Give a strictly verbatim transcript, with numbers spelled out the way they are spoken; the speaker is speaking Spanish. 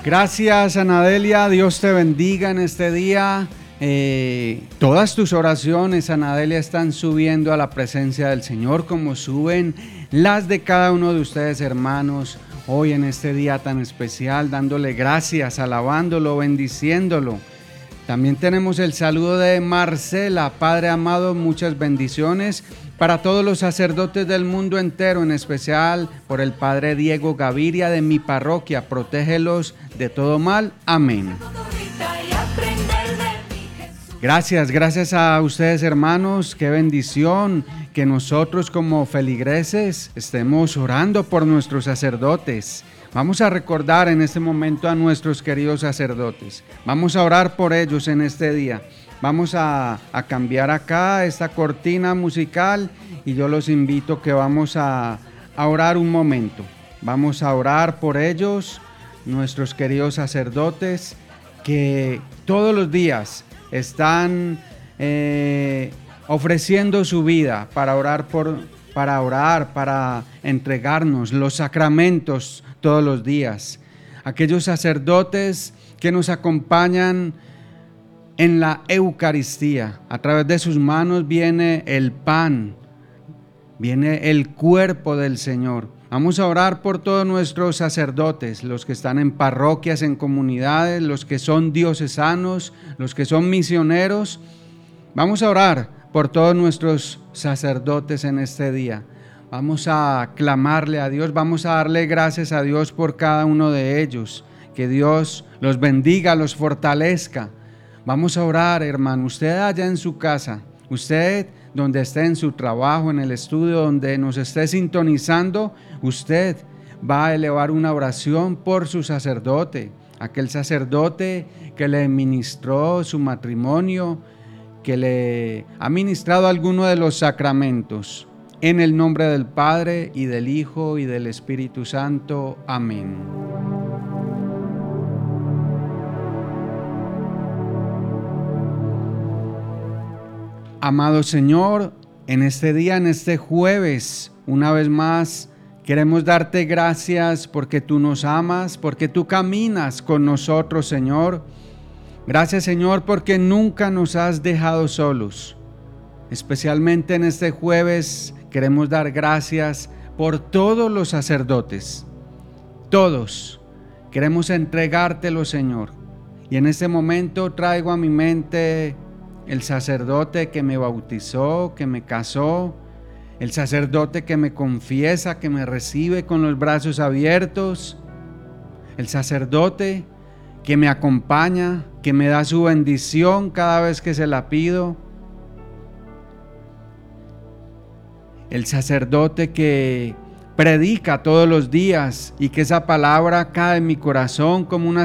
Gracias, Anadelia. Dios te bendiga en este día. Eh, todas tus oraciones, Anadelia, están subiendo a la presencia del Señor, como suben las de cada uno de ustedes, hermanos, hoy en este día tan especial, dándole gracias, alabándolo, bendiciéndolo. También tenemos el saludo de Marcela. Padre amado, muchas bendiciones para todos los sacerdotes del mundo entero, en especial por el Padre Diego Gaviria de mi parroquia. Protégelos de todo mal. Amén. Gracias, gracias a ustedes, hermanos. Qué bendición que nosotros como feligreses estemos orando por nuestros sacerdotes. Vamos a recordar en este momento a nuestros queridos sacerdotes. Vamos a orar por ellos en este día. Vamos a, a cambiar acá esta cortina musical y yo los invito que vamos a, a orar un momento. Vamos a orar por ellos, nuestros queridos sacerdotes, que todos los días están eh, ofreciendo su vida para orar, por, para orar, para entregarnos los sacramentos todos los días. Aquellos sacerdotes que nos acompañan en la Eucaristía. A través de sus manos viene el pan, viene el cuerpo del Señor. Vamos a orar por todos nuestros sacerdotes, los que están en parroquias, en comunidades, los que son diocesanos, los que son misioneros. Vamos a orar por todos nuestros sacerdotes en este día. Vamos a clamarle a Dios, vamos a darle gracias a Dios por cada uno de ellos. Que Dios los bendiga, los fortalezca. Vamos a orar, hermano, usted allá en su casa, usted donde esté en su trabajo, en el estudio, donde nos esté sintonizando, usted va a elevar una oración por su sacerdote, aquel sacerdote que le ministró su matrimonio, que le ha ministrado alguno de los sacramentos. En el nombre del Padre, y del Hijo, y del Espíritu Santo. Amén. Amado Señor, en este día, en este jueves, una vez más, queremos darte gracias porque tú nos amas, porque tú caminas con nosotros, Señor. Gracias, Señor, porque nunca nos has dejado solos. Especialmente en este jueves, queremos dar gracias por todos los sacerdotes. Todos. Queremos entregártelo, Señor. Y en este momento traigo a mi mente el sacerdote que me bautizó, que me casó, el sacerdote que me confiesa, que me recibe con los brazos abiertos, el sacerdote que me acompaña, que me da su bendición cada vez que se la pido, el sacerdote que predica todos los días y que esa palabra cae en mi corazón como una